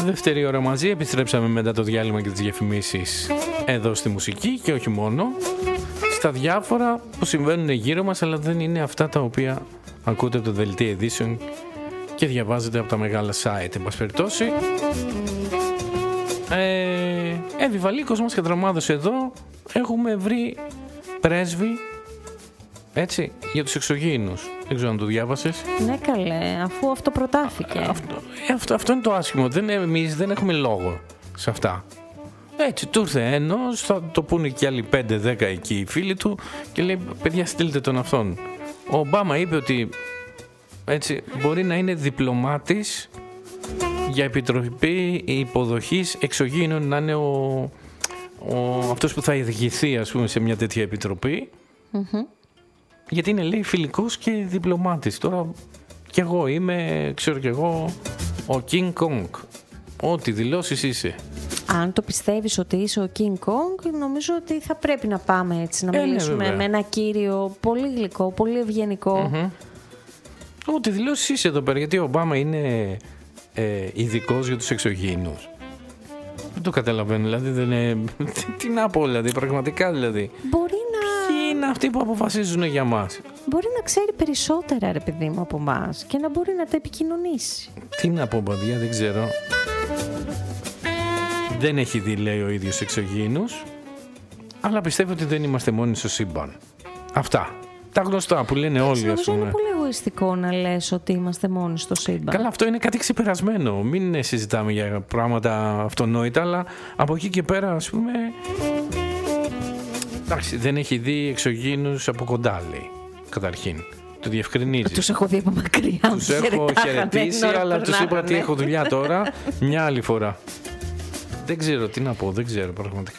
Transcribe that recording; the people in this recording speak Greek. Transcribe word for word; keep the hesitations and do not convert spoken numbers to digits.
δεύτερη ώρα μαζί. Επιστρέψαμε μετά το διάλειμμα και τις διαφημίσεις εδώ στη μουσική και όχι μόνο. Στα διάφορα που συμβαίνουν γύρω μας, αλλά δεν είναι αυτά τα οποία ακούτε από το δελτίο ειδήσεων και διαβάζετε από τα μεγάλα site. Εν πάση περιπτώσει, ε, Εύη Βαλίκος μας κατραμάδωσε εδώ. Έχουμε βρει πρέσβη, έτσι, για τους εξωγήινους. Δεν ξέρω αν το διάβασες. Ναι καλέ, αφού αυτό προτάθηκε. Αυτό, αυτό, αυτό είναι το άσχημο. Δεν, εμείς δεν έχουμε λόγο σε αυτά. Έτσι, του ήρθε ένας, θα το πούνε και άλλοι πέντε δέκα εκεί οι φίλοι του και λέει, παιδιά, στείλτε τον αυτόν. Ο Ομπάμα είπε ότι, έτσι, μπορεί να είναι διπλωμάτης για επιτροπή υποδοχής εξωγήινων, να είναι ο, ο, αυτός που θα ηγηθεί, ας πούμε, σε μια τέτοια επιτροπή. Mm-hmm. Γιατί είναι, λέει, φιλικός και διπλωμάτης. Τώρα κι εγώ είμαι, ξέρω κι εγώ, ο King Kong. Ό,τι δηλώσεις είσαι. Αν το πιστεύεις ότι είσαι ο King Kong, νομίζω ότι θα πρέπει να πάμε έτσι, να ε, μιλήσουμε ναι, με ένα κύριο πολύ γλυκό, πολύ ευγενικό. Mm-hmm. Ό,τι δηλώσεις είσαι εδώ πέρα, γιατί ο Ομπάμα είναι ε, ειδικός για τους εξωγήινους. Δεν το καταλαβαίνω, δηλαδή δεν είναι... Τι να πω, δηλαδή, πραγματικά, δηλαδή. Μπορεί να... Ποιοι είναι αυτοί που αποφασίζουν για μας. Μπορεί να ξέρει περισσότερα, ρε παιδί μου, από εμάς και να μπορεί να τα επικοινωνήσει. Τι να πω, παιδιά, δεν ξέρω. Δεν έχει δει, λέει, ο ίδιος εξωγήινους, αλλά πιστεύω ότι δεν είμαστε μόνοι στο σύμπαν. Αυτά. Τα γνωστά που λένε όλοι, νομίζω ας πούμε. είναι πολύ εγωιστικό να λες ότι είμαστε μόνοι στο σύμπαν. Καλά, αυτό είναι κάτι ξεπερασμένο. Μην συζητάμε για πράγματα αυτονόητα, αλλά από εκεί και πέρα, ας πούμε... Εντάξει, δεν έχει δει εξωγήινους από κοντά, λέει, καταρχήν. Το διευκρινίζει. Τους έχω δει από μακριά. Τους έχω χαιρετήσει, αλλά τους είπα ότι έχω δουλειά τώρα, μια άλλη φορά. Δεν ξέρω τι να πω, δεν ξέρω πραγματικά.